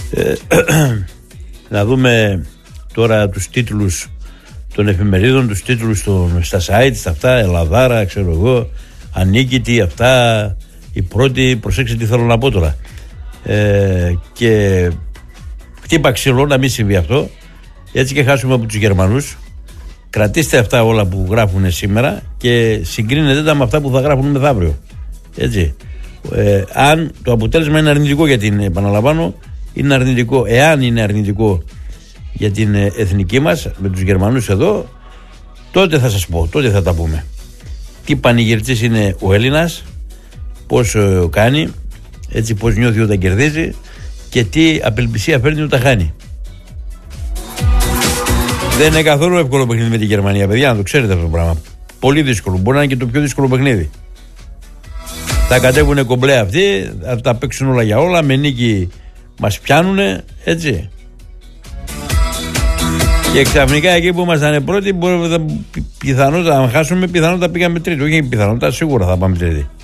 Να δούμε τώρα τους τίτλους των εφημερίδων, τους τίτλους στα site, αυτά, Ελλαδάρα, ξέρω εγώ, Ανίκητη, αυτά, η πρώτη, προσέξτε τι θέλω να πω τώρα. Και χτύπα ξύλο να μην συμβεί αυτό, έτσι και χάσουμε από τους Γερμανούς. Κρατήστε αυτά όλα που γράφουν σήμερα και συγκρίνετε τα με αυτά που θα γράφουν μεθαύριο. Έτσι. Αν το αποτέλεσμα είναι αρνητικό για την, επαναλαμβάνω, είναι αρνητικό. Εάν είναι αρνητικό για την εθνική μας, με τους Γερμανούς εδώ, τότε θα σας πω, τότε θα τα πούμε. Τι πανηγυρτής είναι ο Έλληνας, πώς κάνει, έτσι, πώς νιώθει όταν κερδίζει και τι απελπισία φέρνει όταν χάνει. Δεν είναι καθόλου εύκολο παιχνίδι με τη Γερμανία, παιδιά, να το ξέρετε αυτό το πράγμα. Πολύ δύσκολο, μπορεί να είναι και το πιο δύσκολο παιχνίδι. Θα κατέβουνε κομπλέ αυτοί, θα τα παίξουν όλα για όλα, με νίκη μας πιάνουνε, έτσι. Και ξαφνικά εκεί που ήμασταν πρώτοι, πιθανότατα, αν χάσουμε, πιθανότατα πήγαμε τρίτη. Όχι πιθανότατα, σίγουρα θα πάμε τρίτη.